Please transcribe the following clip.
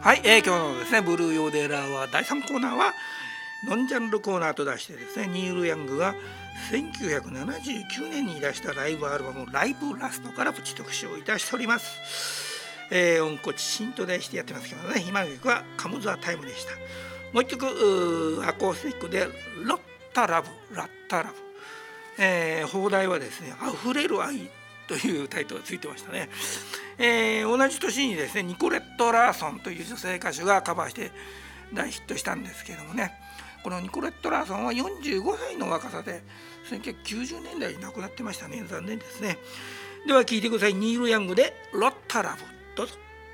はい、今日のですねブルーヨーデーラーは第3コーナーはノンジャンルコーナーと題してですね、ニール・ヤングが1979年に出したライブアルバムライブラストからプチ特集をいたしております。音コチシンと題してやってますけどね、今の曲はカムザタイムでした。もう一曲アコースティックでロッタラブラッタラブ、放題はですね溢れる愛というタイトルがついてましたね。同じ年にですねニコレット・ラーソンという女性歌手がカバーして大ヒットしたんですけどもね、このニコレット・ラーソンは45歳の若さで1990年代に亡くなってましたね。残念ですね。では聴いてください。ニール・ヤングでロッタラブ、どうぞ。